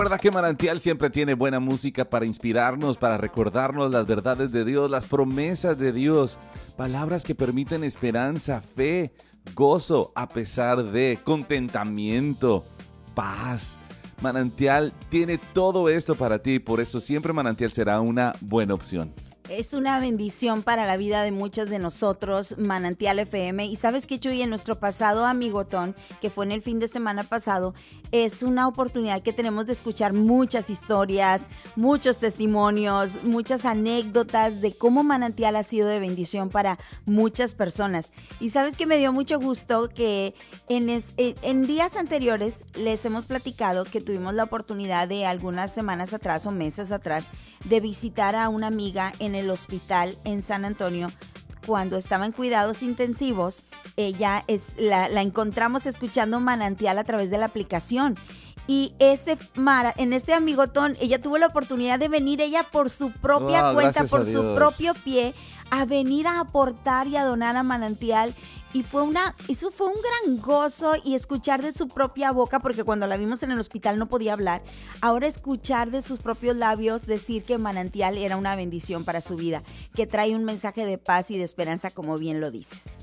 Recuerda que Manantial siempre tiene buena música para inspirarnos, para recordarnos las verdades de Dios, las promesas de Dios, palabras que permiten esperanza, fe, gozo, a pesar de contentamiento, paz. Manantial tiene todo esto para ti, por eso siempre Manantial será una buena opción. Es una bendición para la vida de muchas de nosotros, Manantial FM. Y sabes que, Chuy, en nuestro pasado amigotón, que fue en el fin de semana pasado, es una oportunidad que tenemos de escuchar muchas historias, muchos testimonios, muchas anécdotas de cómo Manantial ha sido de bendición para muchas personas. Y sabes que me dio mucho gusto que en días anteriores les hemos platicado que tuvimos la oportunidad de algunas semanas atrás o meses atrás de visitar a una amiga en el hospital en San Antonio cuando estaba en cuidados intensivos. Ella la encontramos escuchando Manantial a través de la aplicación. Y en este amigotón, ella tuvo la oportunidad de venir ella por su propia cuenta, por su propio pie, a venir a aportar y a donar a Manantial. Y eso fue un gran gozo, y escuchar de su propia boca, porque cuando la vimos en el hospital no podía hablar. Ahora escuchar de sus propios labios decir que Manantial era una bendición para su vida, que trae un mensaje de paz y de esperanza, como bien lo dices.